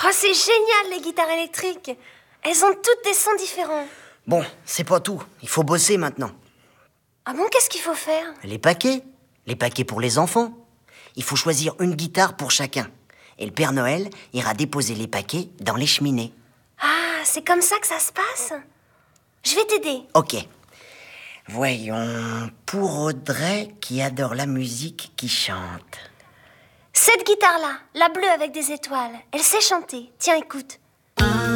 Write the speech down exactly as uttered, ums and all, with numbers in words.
Oh, c'est génial, les guitares électriques. Elles ont toutes des sons différents. Bon, c'est pas tout. Il faut bosser maintenant. Ah bon, qu'est-ce qu'il faut faire? Les paquets. Les paquets pour les enfants. Il faut choisir une guitare pour chacun. Et le Père Noël ira déposer les paquets dans les cheminées. Ah, c'est comme ça que ça se passe? Je vais t'aider. Ok. Voyons, pour Audrey qui adore la musique, qui chante. Cette guitare-là, la bleue avec des étoiles, elle sait chanter. Tiens, écoute.